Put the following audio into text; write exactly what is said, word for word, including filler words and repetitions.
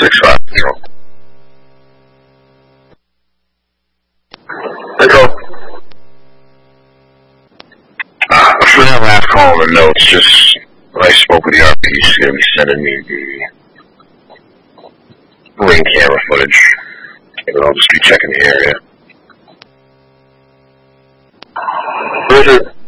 six five zero. Echo. Uh, for that last call, the notes, just when I spoke with the R P, she's going to be sending me the ring camera footage. And I'll just be checking the area. Bridget.